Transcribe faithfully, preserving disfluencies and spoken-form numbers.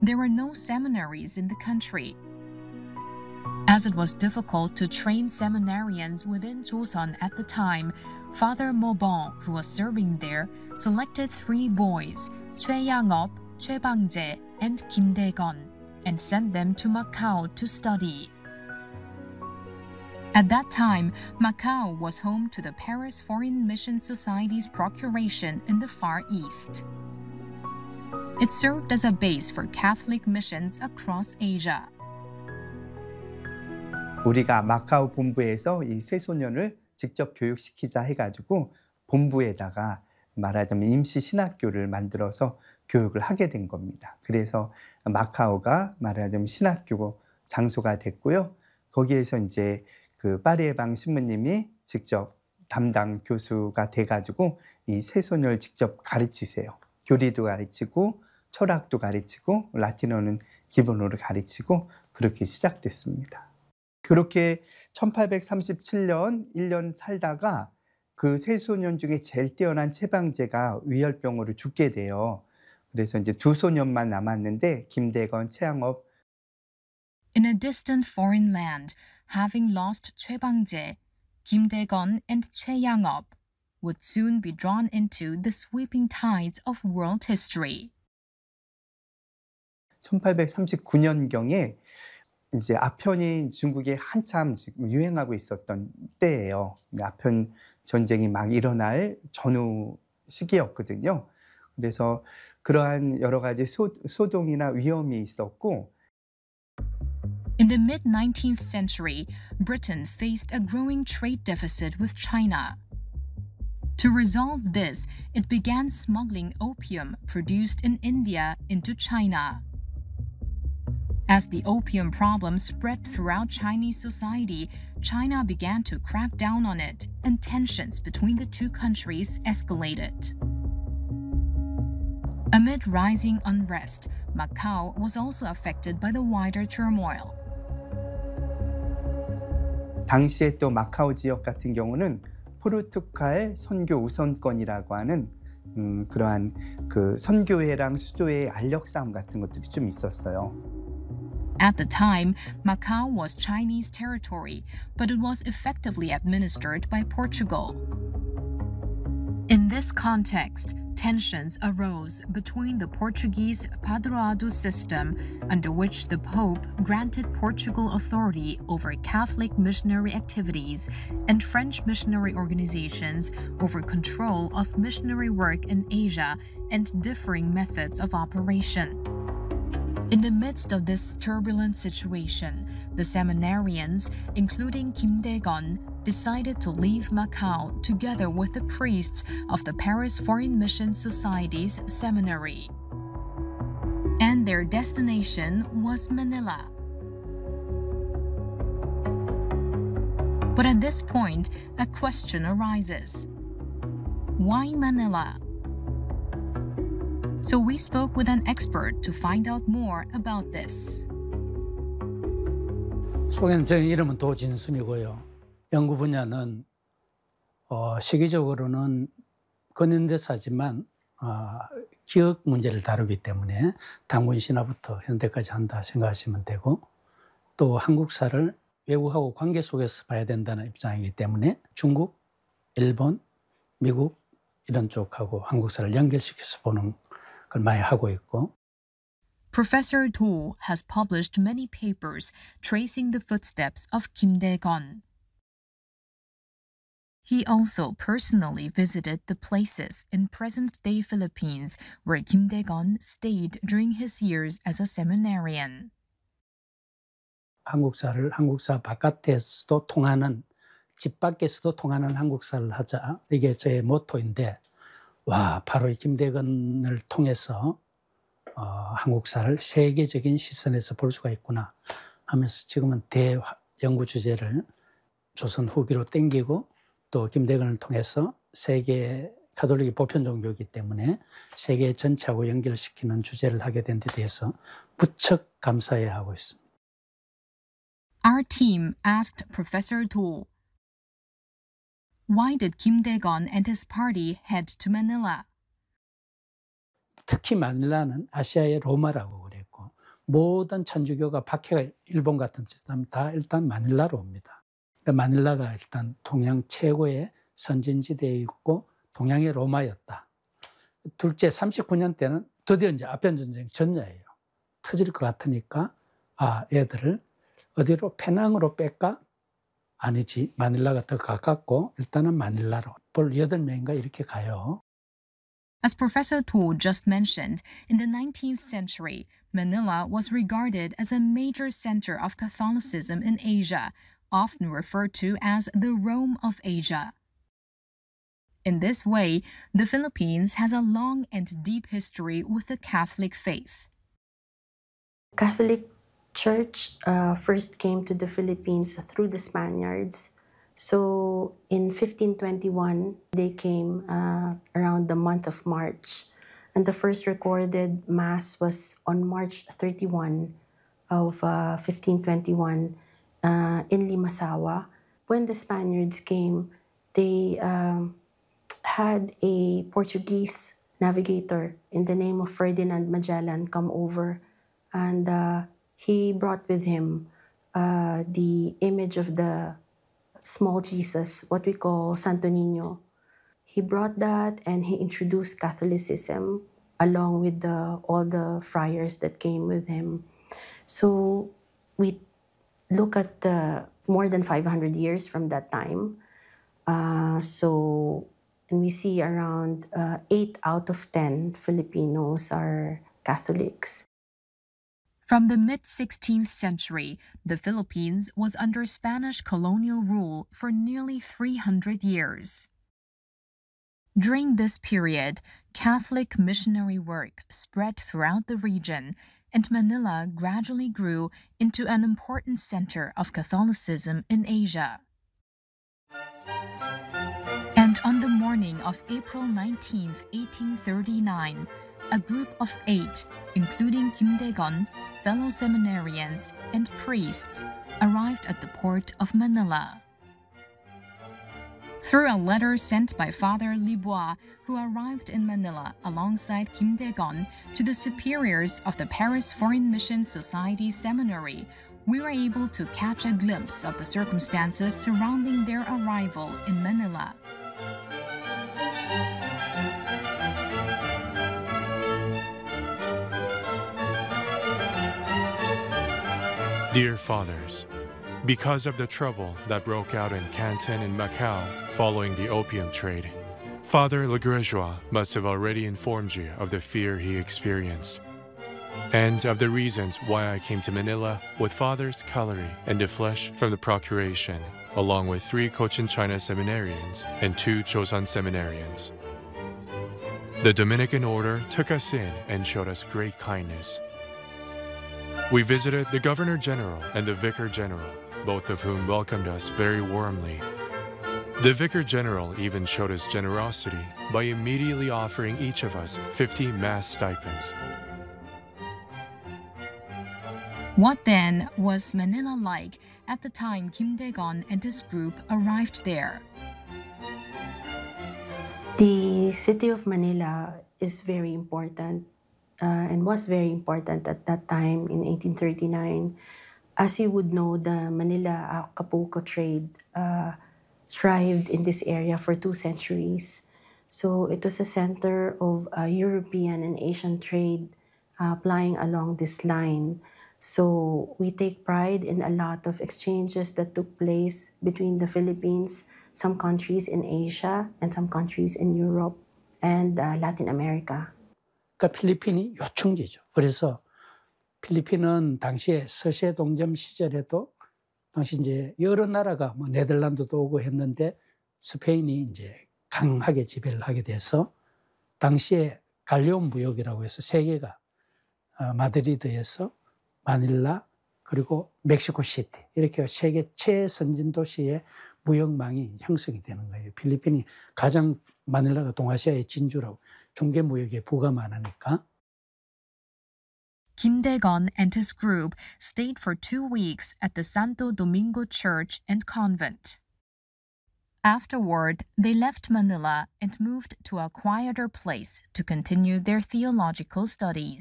There were no seminaries in the country. As it was difficult to train seminarians within Joseon at the time, Father Mobon, who was serving there, selected three boys, Choi Yang-up, Choi Bang-jae, and Kim Dae-gon, and sent them to Macau to study. At that time, Macau was home to the Paris Foreign Mission Society's procuration in the Far East. It served as a base for Catholic missions across Asia. 우리가 마카오 본부에서 이 새소년을 직접 교육시키자 해가지고 본부에다가 말하자면 임시 신학교를 만들어서 교육을 하게 된 겁니다. 그래서 마카오가 말하자면 신학교 장소가 됐고요. 거기에서 이제 그 파리에방 신부님이 직접 담당 교수가 돼가지고 이 새소년을 직접 가르치세요. 교리도 가르치고 철학도 가르치고 라틴어는 기본으로 가르치고 그렇게 시작됐습니다. 그렇게 천팔백삼십칠 년 일 년 살다가 그 새소년 중에 제일 뛰어난 최방제가 위혈병으로 죽게 돼요. 그래서 이제 두 소년만 남았는데 김대건, 최양업. In a distant foreign land, having lost Choi Bang-jae, Kim Dae-gon and Choi Yang-up would soon be drawn into the sweeping tides of world history. 천팔백삼십구 년경에 이제 아편이 중국에 한참 지금 유행하고 있었던 때예요. 아편 전쟁이 막 일어날 전후 시기였거든요. 그래서 그러한 여러 가지 소, 소동이나 위험이 있었고. In the mid-nineteenth century, Britain faced a growing trade deficit with China. To resolve this, it began smuggling opium produced in India into China. As the opium problem spread throughout Chinese society, China began to crack down on it, and tensions between the two countries escalated. Amid rising unrest, Macau was also affected by the wider turmoil. 당시에 또 마카오 지역 같은 경우는 포르투갈 선교 우선권이라고 하는 음, 그러한 그 선교회랑 수도회의 알력 싸움 같은 것들이 좀 있었어요. At the time, Macau was Chinese territory, but it was effectively administered by Portugal. In this context, tensions arose between the Portuguese Padroado system, under which the Pope granted Portugal authority over Catholic missionary activities, and French missionary organizations over control of missionary work in Asia and differing methods of operation. In the midst of this turbulent situation, the seminarians, including Kim Dae-gon, decided to leave Macau together with the priests of the Paris Foreign Mission Society's seminary. And their destination was Manila. But at this point, a question arises. Why Manila? So we spoke with an expert to find out more about this. 소개는 제 이름은 도진순이고요. 연구 분야는 어, 시기적으로는 근현대사지만 어, 기억 문제를 다루기 때문에 당군 신화부터 현대까지 한다 생각하시면 되고, 또 한국사를 외국하고 관계 속에서 봐야 된다는 입장이기 때문에 중국, 일본, 미국 이런 쪽하고 한국사를 연결시켜서 보는 걸 많이 하고 있고. Professor Do has published many papers tracing the footsteps of Kim Dae-gon. He also personally visited the places in present-day Philippines where Kim Dae-gon stayed during his years as a seminarian. 한국사를 한국사 바깥에서도 통하는, 집 밖에서도 통하는 한국사를 하자. 이게 저의 모토인데, 와, 바로 이 김대건을 통해서 어, 한국사를 세계적인 시선에서 볼 수가 있구나 하면서 지금은 대연구 주제를 조선 후기로 땡기고, 또 김대건을 통해서 세계 가톨릭이 보편 종교이기 때문에 세계 전체하고 연결시키는 주제를 하게 된 데 대해서 무척 감사해하고 있습니다. Our team asked Professor Do, why did Kim Dae-gon and his party head to Manila? 특히 마닐라는 아시아의 로마라고 그랬고, 모든 천주교가 박해가 일본 같은 짓 하면 다 일단 마닐라로 옵니다. 그러니까 마닐라가 일단 동양 최고의 선진지대에 있고 동양의 로마였다. 둘째 삼십구 년 때는 드디어 이제 아편 전쟁 전야예요. 터질 것 같으니까 아 애들을 어디로 페낭으로 뺄까? 아니지 마닐라가 더 가깝고 일단은 마닐라로 볼 여덟 명인가 이렇게 가요. As Professor To just mentioned, in the nineteenth century, Manila was regarded as a major center of Catholicism in Asia, often referred to as the Rome of Asia. In this way, the Philippines has a long and deep history with the Catholic faith. Catholic Church uh, first came to the Philippines through the Spaniards. So in fifteen twenty-one, they came uh, around the month of March. And the first recorded Mass was on March thirty-first of uh, fifteen twenty-one uh, in Limasawa. When the Spaniards came, they um, had a Portuguese navigator in the name of Ferdinand Magellan come over. And uh, he brought with him uh, the image of the small Jesus, what we call Santo Niño. He brought that and he introduced Catholicism along with the, all the friars that came with him. So we look at uh, more than five hundred years from that time. Uh, so, and we see around uh, eight out of ten Filipinos are Catholics. From the mid-sixteenth century, the Philippines was under Spanish colonial rule for nearly three hundred years. During this period, Catholic missionary work spread throughout the region, and Manila gradually grew into an important center of Catholicism in Asia. And on the morning of April nineteenth, eighteen thirty-nine, a group of eight, including Kim Dae-gon, fellow seminarians, and priests, arrived at the port of Manila. Through a letter sent by Father Libois, who arrived in Manila alongside Kim Dae-gon, to the superiors of the Paris Foreign Mission Society Seminary, we were able to catch a glimpse of the circumstances surrounding their arrival in Manila. Dear Fathers, because of the trouble that broke out in Canton and Macau following the opium trade, Father Legrejois must have already informed you of the fear he experienced, and of the reasons why I came to Manila with Fathers Callery and de Fleche from the Procuration, along with three Cochin China seminarians and two Joseon seminarians. The Dominican order took us in and showed us great kindness. We visited the Governor General and the Vicar General, both of whom welcomed us very warmly. The Vicar General even showed us generosity by immediately offering each of us fifty Mass stipends. What then was Manila like at the time Kim Dae-gon and his group arrived there? The city of Manila is very important. Uh, and was very important at that time in eighteen thirty-nine. As you would know, the Manila-Acapulco trade uh, thrived in this area for two centuries. So it was a center of uh, European and Asian trade uh, plying along this line. So we take pride in a lot of exchanges that took place between the Philippines, some countries in Asia, and some countries in Europe and uh, Latin America. 그러니까 필리핀이 요충지죠. 그래서 필리핀은 당시에 서세 동점 시절에도 당시 이제 여러 나라가 뭐 네덜란드도 오고 했는데 스페인이 이제 강하게 지배를 하게 돼서 당시에 갈레온 무역이라고 해서 세 개가 어, 마드리드에서 마닐라 그리고 멕시코 시티 이렇게 세계 최선진 도시의 무역망이 형성이 되는 거예요. 필리핀이 가장 마닐라가 동아시아의 진주라고 중개 무역에 부가 많으니까. Kim Dae-gon and his group stayed for two weeks at the Santo Domingo Church and Convent. Afterward, they left Manila and moved to a quieter place to continue their theological studies.